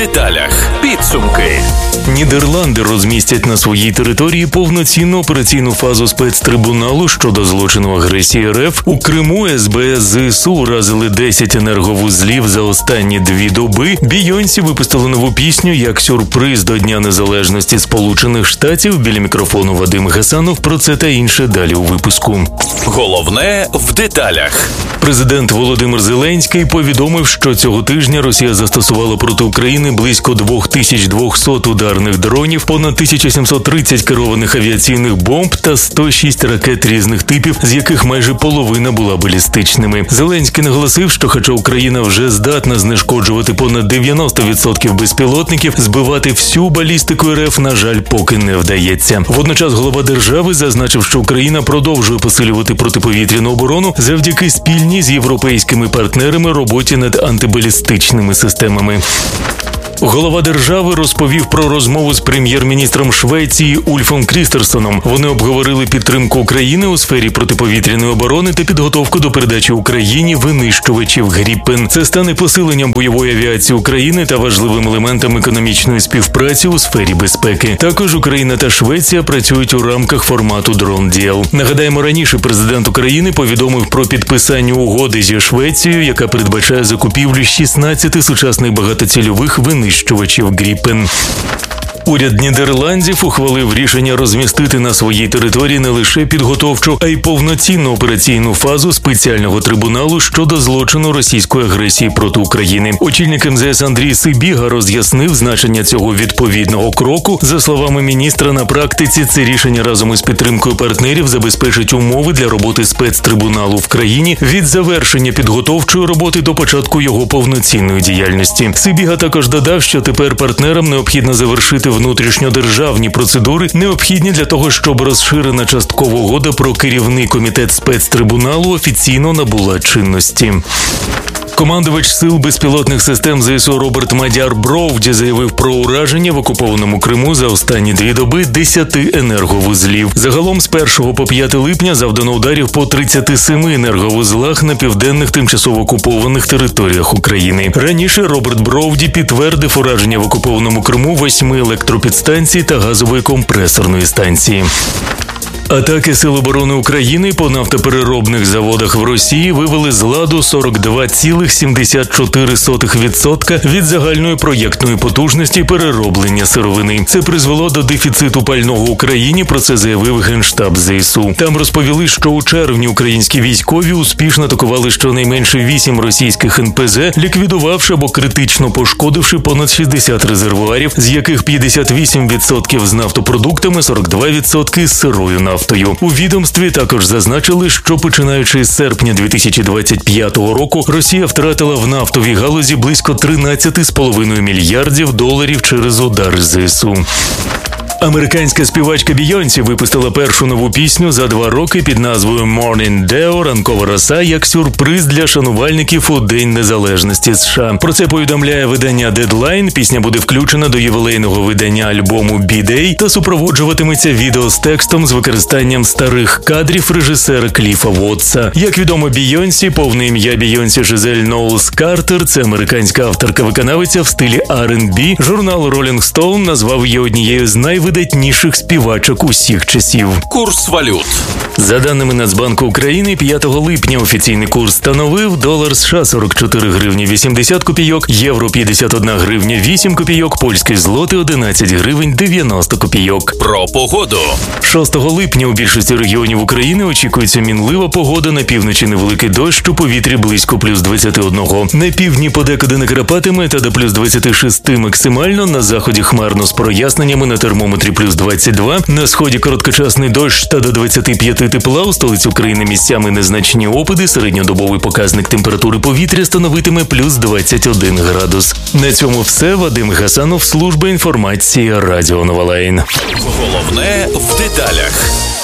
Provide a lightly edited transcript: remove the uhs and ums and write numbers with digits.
деталях. Підсумки. Нідерланди розмістять на своїй території повноцінну операційну фазу спецтрибуналу щодо злочину агресії РФ. У Криму СБ ЗСУ уразили 10 енерговузлів за останні 2 доби. Бійонсі випустили нову пісню як сюрприз до Дня Незалежності Сполучених Штатів. Біля мікрофону Вадим Гасанов. Про це та інше далі у випуску. Головне в деталях. Президент Володимир Зеленський повідомив, що цього тижня Росія застосувала проти України близько 2200 ударних дронів, понад 1730 керованих авіаційних бомб та 106 ракет різних типів, з яких майже половина була балістичними. Зеленський наголосив, що хоча Україна вже здатна знешкоджувати понад 90% безпілотників, збивати всю балістику РФ, на жаль, поки не вдається. Водночас голова держави зазначив, що Україна продовжує посилювати протиповітряну оборону завдяки спільній з європейськими партнерами роботі над антибалістичними системами. Голова держави розповів про розмову з прем'єр-міністром Швеції Ульфом Крістерсоном. Вони обговорили підтримку України у сфері протиповітряної оборони та підготовку до передачі Україні винищувачів Гріппен. Це стане посиленням бойової авіації України та важливим елементом економічної співпраці у сфері безпеки. Також Україна та Швеція працюють у рамках формату Drone Deal. Нагадаємо, раніше президент України повідомив про підписання угоди зі Швецією, яка передбачає закупівлю 16 сучасних багатоцільових винищувачів Гріппен. Уряд Нідерландів ухвалив рішення розмістити на своїй території не лише підготовчу, а й повноцінну операційну фазу спеціального трибуналу щодо злочину російської агресії проти України. Очільник МЗС Андрій Сибіга роз'яснив значення цього відповідного кроку. За словами міністра, на практиці це рішення разом із підтримкою партнерів забезпечить умови для роботи спецтрибуналу в країні від завершення підготовчої роботи до початку його повноцінної діяльності. Сибіга також додав, що тепер партнерам необхідно завершити внутрішньодержавні процедури, необхідні для того, щоб розширена часткова угода про керівний комітет спецтрибуналу офіційно набула чинності. Командувач сил безпілотних систем ЗСУ Роберт Мадяр Броуді заявив про ураження в окупованому Криму за останні 2 доби 10 енерговузлів. Загалом з 1 по 5 липня завдано ударів по 37 енерговузлах на південних тимчасово окупованих територіях України. Раніше Роберт Броуді підтвердив ураження в окупованому Криму 8 електропідстанцій та газової компресорної станції. Атаки Сил оборони України по нафтопереробних заводах в Росії вивели з ладу 42,74% від загальної проєктної потужності перероблення сировини. Це призвело до дефіциту пального в Україні, про це заявив Генштаб ЗСУ. Там розповіли, що у червні українські військові успішно атакували щонайменше 8 російських НПЗ, ліквідувавши або критично пошкодивши понад 60 резервуарів, з яких 58% з нафтопродуктами, 42% з сирою нафтою. У відомстві також зазначили, що починаючи з серпня 2025 року Росія втратила в нафтовій галузі близько $13,5 мільярдів через удари ЗСУ. Американська співачка Бійонсі випустила першу нову пісню за 2 роки під назвою «Morning Dew» «Ранкова роса» як сюрприз для шанувальників у День Незалежності США. Про це повідомляє видання Deadline. Пісня буде включена до ювілейного видання альбому «B-Day» та супроводжуватиметься відео з текстом з використанням старих кадрів режисера Кліфа Вотса. Як відомо, Бійонсі, повне ім'я Бійонсі Жизель Ноулс Картер, це американська авторка-виконавиця в стилі R&B. Журнал Rolling Stone назвав її однією з найвидатніших співачок усіх часів. Курс валют. За даними Нацбанку України, 5 липня офіційний курс становив долар США 44 гривні 80 копійок, євро 51 гривня 8 копійок, польський злотий 11 гривень 90 копійок. Про погоду. 6 липня у більшості регіонів України очікується мінлива погода, на півночі невеликий дощ, у повітрі близько плюс 21. На півдні подекуди накрапатиме та до плюс 26 максимально, на заході хмарно з проясненнями, на термометрі плюс 22, на сході короткочасний дощ та до 25 тепла, у столиці України місцями незначні опади, середньодобовий показник температури повітря становитиме плюс 21 градус. На цьому все. Вадим Гасанов, служба інформації Радіо Нова Лайн. Головне в деталях.